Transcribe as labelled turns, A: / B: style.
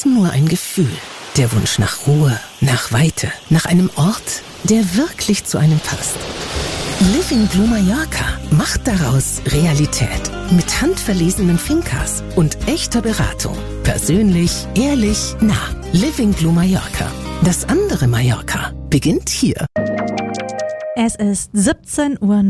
A: nur ein Gefühl. Der Wunsch nach Ruhe, nach Weite, nach einem Ort, der wirklich zu einem passt. Living Blue Mallorca macht daraus Realität. Mit handverlesenen Fincas und echter Beratung. Persönlich, ehrlich, nah. Living Blue Mallorca. Das andere Mallorca beginnt hier.
B: Es ist 17:09 Uhr.